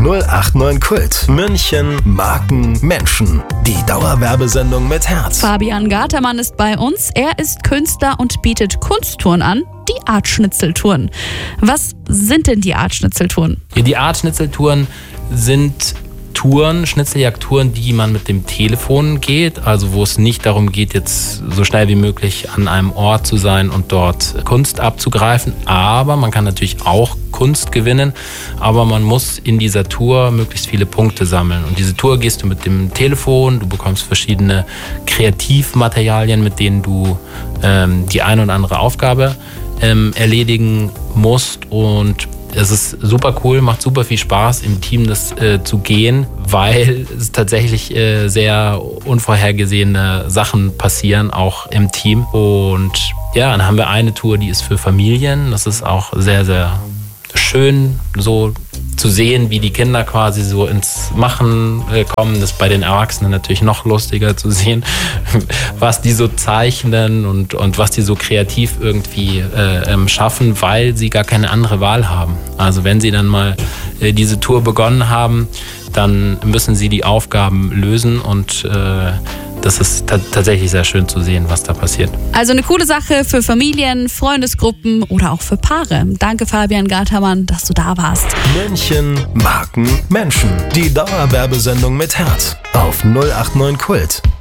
089 Kult. München, Marken, Menschen. Die Dauerwerbesendung mit Herz. Fabian Gatermann ist bei uns. Er ist Künstler und bietet Kunsttouren an. Die Art-Schnitzel-Touren. Was sind denn die Art-Schnitzel-Touren? Ja, die Art-Schnitzel-Touren sind Schnitzeljagdtouren, die man mit dem Telefon geht, also wo es nicht darum geht, jetzt so schnell wie möglich an einem Ort zu sein und dort Kunst abzugreifen, aber man kann natürlich auch Kunst gewinnen, aber man muss in dieser Tour möglichst viele Punkte sammeln. Und diese Tour gehst du mit dem Telefon, du bekommst verschiedene Kreativmaterialien, mit denen du die eine oder andere Aufgabe erledigen musst, und es ist super cool, macht super viel Spaß, im Team das zu gehen, weil es tatsächlich sehr unvorhergesehene Sachen passieren, auch im Team. Und ja, dann haben wir eine Tour, die ist für Familien. Das ist auch sehr, sehr schön, so zu sehen, wie die Kinder quasi so ins Machen kommen. Das ist bei den Erwachsenen natürlich noch lustiger zu sehen, was die so zeichnen und was die so kreativ irgendwie schaffen, weil sie gar keine andere Wahl haben. Also wenn sie dann mal diese Tour begonnen haben, dann müssen sie die Aufgaben lösen, und das ist tatsächlich sehr schön zu sehen, was da passiert. Also eine coole Sache für Familien, Freundesgruppen oder auch für Paare. Danke, Fabian Gatermann, dass du da warst. München, Marken, Menschen. Die Dauerwerbesendung mit Herz auf 089 Kult.